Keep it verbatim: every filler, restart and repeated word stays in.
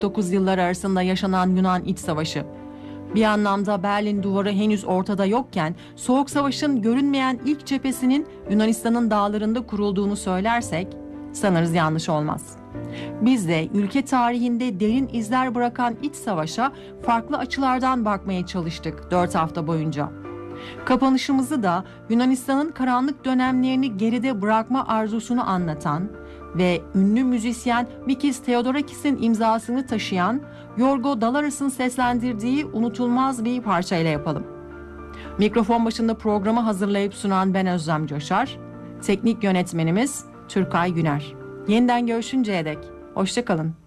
dokuz yıllar arasında yaşanan Yunan İç Savaşı. Bir anlamda Berlin Duvarı henüz ortada yokken Soğuk Savaş'ın görünmeyen ilk cephesinin Yunanistan'ın dağlarında kurulduğunu söylersek sanırız yanlış olmaz. Biz de ülke tarihinde derin izler bırakan iç savaşa farklı açılardan bakmaya çalıştık dört hafta boyunca. Kapanışımızı da Yunanistan'ın karanlık dönemlerini geride bırakma arzusunu anlatan ve ünlü müzisyen Mikis Theodorakis'in imzasını taşıyan Yorgo Dalaros'un seslendirdiği unutulmaz bir parçayla yapalım. Mikrofon başında programı hazırlayıp sunan ben Özlem Coşar, teknik yönetmenimiz Türkay Güner. Yeniden görüşünceye dek hoşça kalın.